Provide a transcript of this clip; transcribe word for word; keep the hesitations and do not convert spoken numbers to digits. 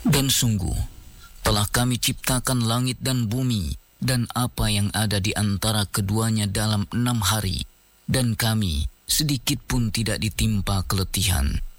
Dan sungguh, telah kami ciptakan langit dan bumi dan apa yang ada di antara keduanya dalam enam hari, dan kami sedikit pun tidak ditimpa keletihan.